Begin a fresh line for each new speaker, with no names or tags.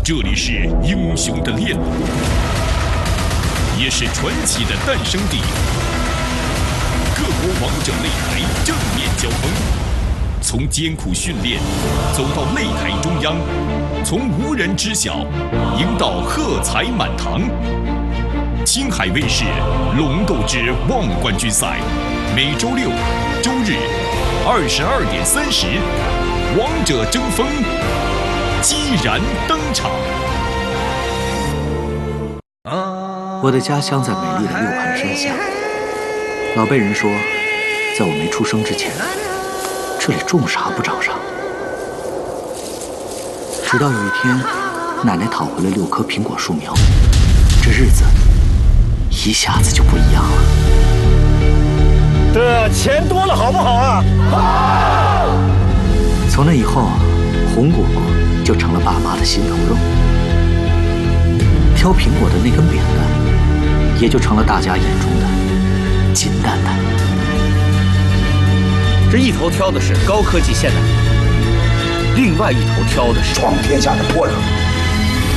这里是英雄的炼炉，也是传奇的诞生地。各国王者擂台正面交锋，从艰苦训练走到擂台中央，从无人知晓赢到喝彩满堂。青海卫视《龙斗之望冠军赛》，每周六、周日22:30，王者争锋，激然登场。
我的家乡在美丽的六盘山下，老辈人说，在我没出生之前，这里种啥不长啥。直到有一天，奶奶讨回了6棵苹果树苗，这日子一下子就不一样了。
这钱多了好不好啊？好！
从那以后，红果果就成了爸妈的心头肉，挑苹果的那根扁担，也就成了大家眼中的金蛋蛋。
这一头挑的是高科技现代，另外一头挑的是
闯天下的波折。